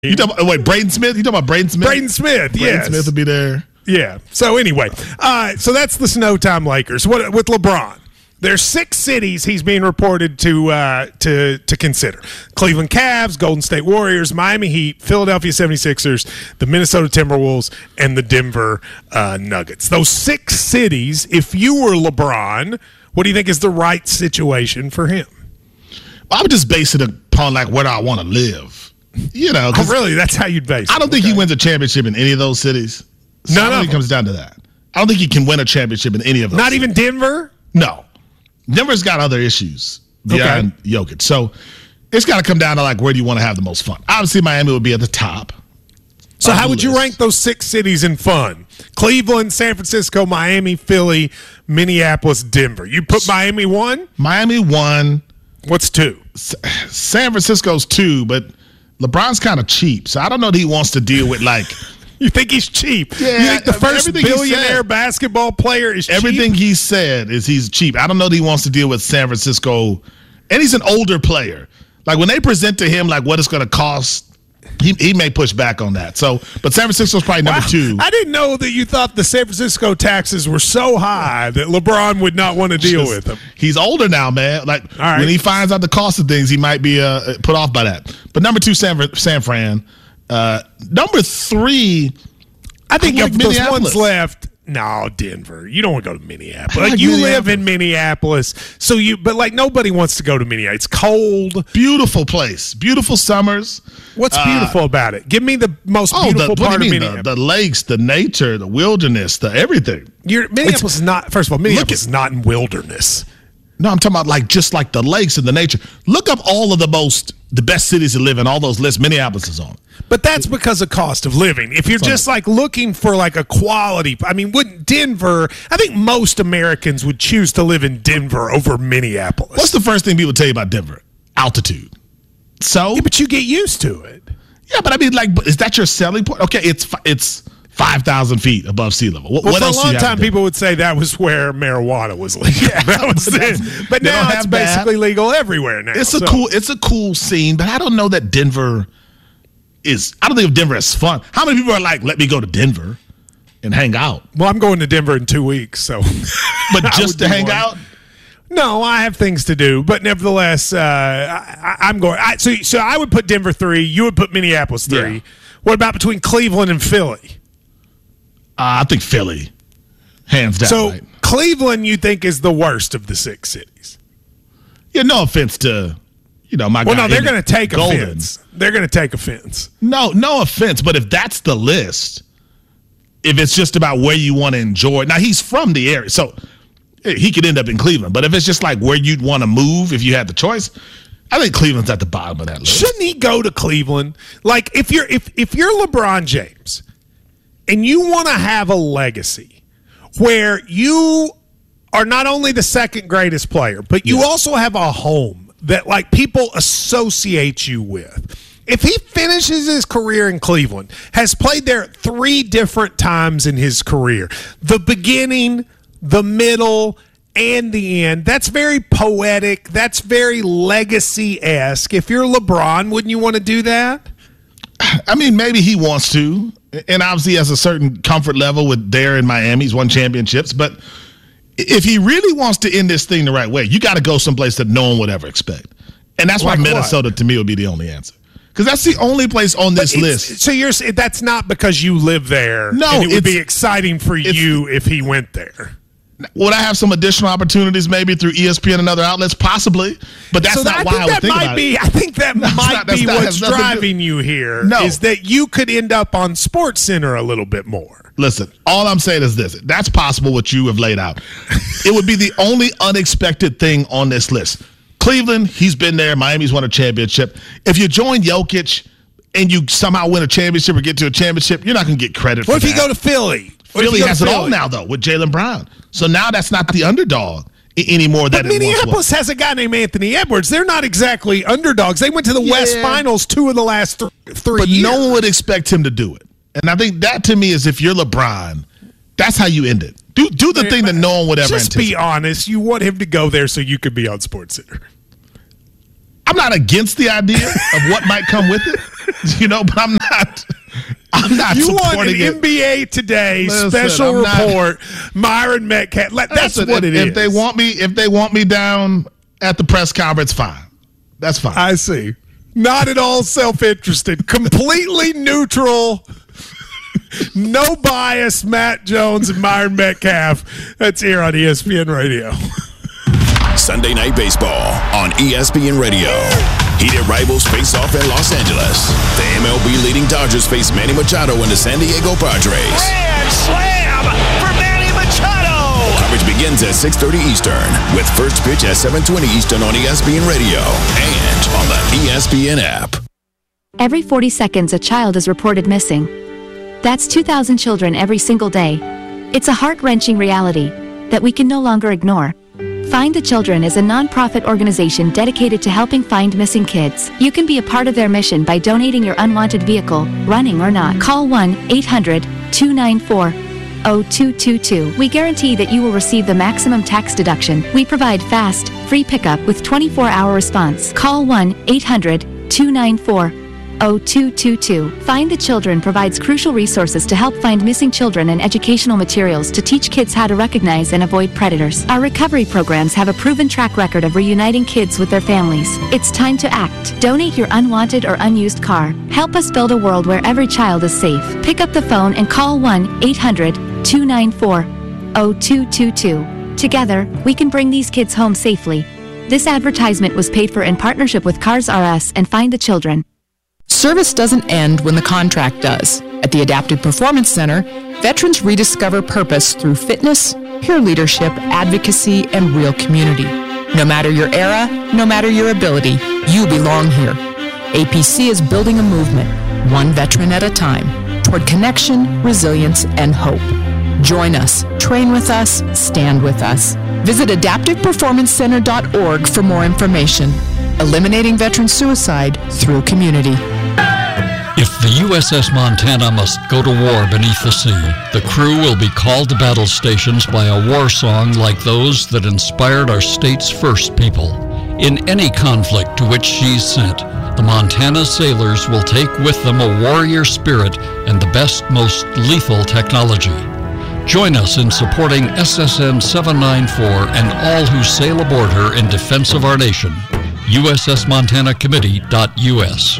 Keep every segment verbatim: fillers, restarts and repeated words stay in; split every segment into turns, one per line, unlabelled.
You talking about, wait, Braden Smith? You talking about Braden Smith?
Braden Smith,
Braden
yes.
Smith will be there.
Yeah. So anyway, uh, so that's the Snowtime Lakers. What with LeBron? There's six cities he's being reported to uh, to to consider: Cleveland Cavs, Golden State Warriors, Miami Heat, Philadelphia seventy-sixers, the Minnesota Timberwolves, and the Denver uh, Nuggets. Those six cities. If you were LeBron, what do you think is the right situation for him?
I would just base it upon like where I want to live. You know,
oh, really? That's how you'd base it.
I don't think
okay.
he wins a championship in any of those cities. So
None
I don't
of
think it comes down to that. I don't think he can win a championship in any of those.
Not
cities.
even Denver?
No. Denver's got other issues beyond okay. Jokic. So it's got to come down to like where do you want to have the most fun? Obviously, Miami would be at the top.
So how would you rank those six cities in fun? Cleveland, San Francisco, Miami, Philly, Minneapolis, Denver. You put Miami one?
Miami one.
What's two?
San Francisco's two, but LeBron's kind of cheap. So I don't know that he wants to deal with like...
You think he's cheap?
Yeah,
you think the first billionaire
said,
basketball player is cheap?
Everything he said is he's cheap. I don't know that he wants to deal with San Francisco. And he's an older player. Like when they present to him like what it's going to cost, he he may push back on that. So, but San Francisco's probably number
wow.
two.
I didn't know that you thought the San Francisco taxes were so high that LeBron would not want to deal
Just,
with them.
He's older now, man. Like
right.
when he finds out the cost of things, he might be uh, put off by that. But number two, San, San Fran. Uh, number three,
I think
I
if
like
there's ones left. No, Denver. You don't want to go to Minneapolis. Like,
like
you
Minneapolis.
live in Minneapolis, so you. But like nobody wants to go to Minneapolis. It's cold.
Beautiful place. Beautiful summers.
What's
uh,
beautiful about it? Give me the most
oh,
beautiful
the,
part
what do you
of
mean?
Minneapolis.
The, the lakes, the nature, the wilderness, the everything.
You're, Minneapolis
It's,
is not. First of all, Minneapolis
at,
is not in wilderness.
No, I'm talking about like just like the lakes and the nature. Look up all of the most the best cities to live in. All those lists. Minneapolis is on.
But that's because of cost of living. If you're just like looking for like a quality, I mean, wouldn't Denver? I think most Americans would choose to live in Denver over Minneapolis.
What's the first thing people tell you about Denver? Altitude. So,
yeah, but you get used to it.
Yeah, but I mean, like, is that your selling point? Okay, it's it's five thousand feet above sea level. What,
well,
what
for
else
a
do
long
you have
time, people would say that was where marijuana was legal.
Yeah,
that was
but,
it. But now it's basically that. legal everywhere now.
It's
so.
a cool, it's a cool scene, but I don't know that Denver is. I don't think of Denver as fun. How many people are like, let me go to Denver and hang out?
Well, I'm going to Denver in two weeks, so.
But just to hang one. out.
No, I have things to do, but nevertheless, uh, I, I'm going. I, so, so I would put Denver three. You would put Minneapolis three. Yeah. What about between Cleveland and Philly?
Uh, I think Philly, hands down.
So
right.
Cleveland, you think is the worst of the six cities?
Yeah, no offense to, you know, my.
Well,
guy
no, they're going to take
Golden.
offense. They're going to take offense.
No, no offense, but if that's the list, if it's just about where you want to enjoy, now he's from the area, so he could end up in Cleveland. But if it's just like where you'd want to move, if you had the choice, I think Cleveland's at the bottom of that list.
Shouldn't he go to Cleveland? Like if you're if if you're LeBron James and you want to have a legacy where you are not only the second greatest player, but you yeah. also have a home that like people associate you with. If he finishes his career in Cleveland, has played there three different times in his career, the beginning, the middle, and the end. That's very poetic. That's very legacy-esque. If you're LeBron, wouldn't you want to do that?
I mean, maybe he wants to. And obviously he has a certain comfort level with there in Miami. He's won championships. But if he really wants to end this thing the right way, you got to go someplace that no one would ever expect. And that's like why Minnesota, what? to me, would be the only answer. Because that's the only place on this list.
So you're that's not because you live there.
No,
and it would be exciting for you if he went there.
Would I have some additional opportunities maybe through E S P N and other outlets? Possibly, but that's
so
not
I
why I would think
might
about
be,
it.
I think that no, might not, be not, what's driving you here.
No.
Is that you could end up on SportsCenter a little bit more.
Listen, all I'm saying is this. That's possible what you have laid out. It would be the only unexpected thing on this list. Cleveland, he's been there. Miami's won a championship. If you join Jokic and you somehow win a championship or get to a championship, you're not going to get credit for
that. What if
that.
you go to Philly?
Philly has it all now, though, with Jaylen Brown. So now that's not the underdog anymore that
but
it
Minneapolis
once was.
has a guy named Anthony Edwards. They're not exactly underdogs. They went to the
yeah.
West Finals two of the last th- three
but
years.
But no one would expect him to do it. And I think that, to me, is if you're LeBron, that's how you end it. Do do the Man, thing that no one would ever
just
anticipate.
Just be honest. You want him to go there so you could be on SportsCenter.
I'm not against the idea of what might come with it. You know, but I'm not. I'm not
You want an
supporting it.
N B A Today
Listen,
special
I'm not-
report, Myron Metcalf. Let- That's
Listen,
what
if,
it is.
If they want me, if they want me down at the press conference, fine. That's fine.
I see. Not at all self-interested. Completely neutral. No bias. Matt Jones and Myron Metcalf. That's here on E S P N Radio.
Sunday Night Baseball on E S P N Radio. Heated rivals face off in Los Angeles. The M L B leading Dodgers face Manny Machado and the San Diego Padres.
Grand slam for Manny Machado.
Coverage begins at six thirty Eastern with first pitch at seven twenty Eastern on E S P N Radio and on the E S P N app.
Every forty seconds, a child is reported missing. That's two thousand children every single day. It's a heart-wrenching reality that we can no longer ignore. Find the Children is a non-profit organization dedicated to helping find missing kids. You can be a part of their mission by donating your unwanted vehicle, running or not. Call one eight hundred two nine four oh two two two. We guarantee that you will receive the maximum tax deduction. We provide fast, free pickup with twenty-four hour response. Call one eight hundred two nine four oh two two two. Find the Children provides crucial resources to help find missing children and educational materials to teach kids how to recognize and avoid predators. Our recovery programs have a proven track record of reuniting kids with their families. It's time to act. Donate your unwanted or unused car. Help us build a world where every child is safe. Pick up the phone and call one eight hundred two nine four oh two two two. Together, we can bring these kids home safely. This advertisement was paid for in partnership with Cars R Us and Find the Children.
Service doesn't end when the contract does. At the Adaptive Performance Center, veterans rediscover purpose through fitness, peer leadership, advocacy, and real community. No matter your era, no matter your ability, you belong here. A P C is building a movement, one veteran at a time, toward connection, resilience, and hope. Join us, train with us, stand with us. Visit adaptive performance center dot org for more information. Eliminating veteran suicide through community.
If the U S S Montana must go to war beneath the sea, the crew will be called to battle stations by a war song like those that inspired our state's first people. In any conflict to which she's sent, the Montana sailors will take with them a warrior spirit and the best, most lethal technology. Join us in supporting S S N seven ninety-four and all who sail aboard her in defense of our nation. U S S Montana Committee dot U S.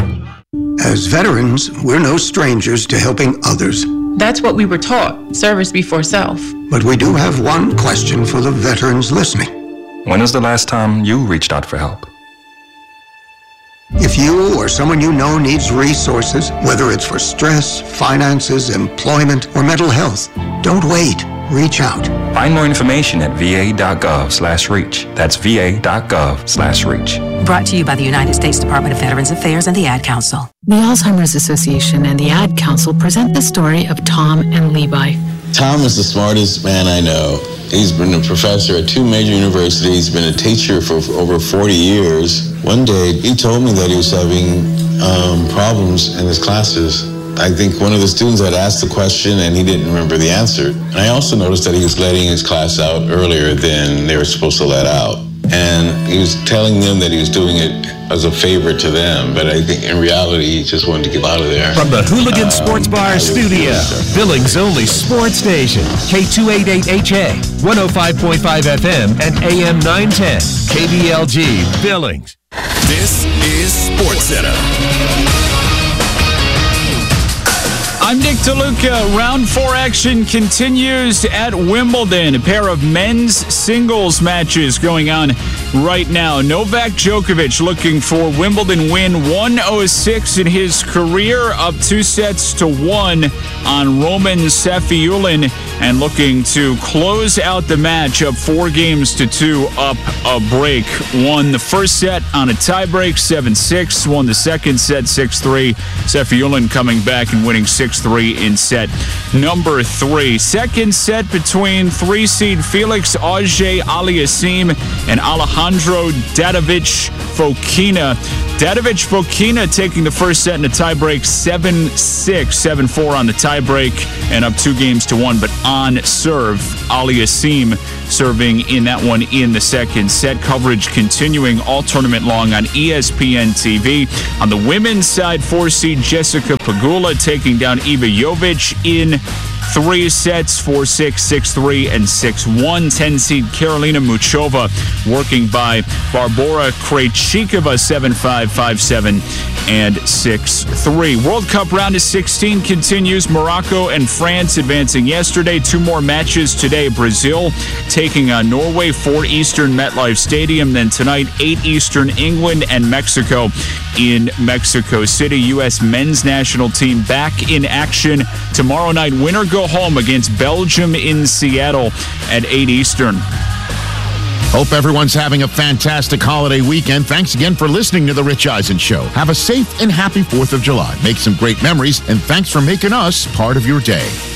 As veterans, we're no strangers to helping others.
That's what we were taught, service before self.
But we do have one question for the veterans listening.
When was the last time you reached out for help?
If you or someone you know needs resources, whether it's for stress, finances, employment, or mental health, don't wait. Reach out.
Find more information at V A dot gov slash reach. That's V A dot gov slash reach.
Brought to you by the United States Department of Veterans Affairs and the Ad Council.
The Alzheimer's Association and the Ad Council present the story of Tom and Levi.
Tom is the smartest man I know. He's been a professor at two major universities, been a teacher for over forty years. One day, he told me that he was having um, problems in his classes. I think one of the students had asked the question and he didn't remember the answer. And I also noticed that he was letting his class out earlier than they were supposed to let out. And he was telling them that he was doing it as a favor to them, but I think in reality he just wanted to get out of there.
From the Hooligan
um,
Sports Bar studio, Billings' only sports station, K two eighty-eight H A, one oh five point five F M and A M nine ten, K B L G, Billings.
This is SportsCenter.
I'm Nick DeLuca. Round four action continues at Wimbledon. A pair of men's singles matches going on right now. Novak Djokovic looking for Wimbledon win one oh six in his career, up two sets to one on Roman Safiullin, and looking to close out the match up four games to two up a break. Won the first set on a tiebreak, seven six. Won the second set, six three. Safiullin coming back and winning six three in set number three. Second set between three-seed Felix Auger-Aliassime and Alejandro Alejandro Dadovic Fokina. Dadovic Fokina taking the first set in a tiebreak seven six, seven four on the tiebreak, and up two games to one, but on serve. Aliassime serving in that one in the second set. Coverage continuing all tournament long on E S P N T V. On the women's side, four-seed Jessica Pegula taking down Iva Jovic in three sets, four six, six three, and six one. ten-seed Karolina Muchova working by Barbora Krejcikova, seven five, five seven, and six three. World Cup round of sixteen continues. Morocco and France advancing yesterday. Two more matches today. Brazil taking on Norway, four Eastern MetLife Stadium. Then tonight, eight Eastern England and Mexico in Mexico City. U S men's national team back in action tomorrow night. Winner go home against Belgium in Seattle at eight Eastern.
Hope everyone's having a fantastic holiday weekend. Thanks again for listening to The Rich Eisen Show. Have a safe and happy fourth of July. Make some great memories, and thanks for making us part of your day.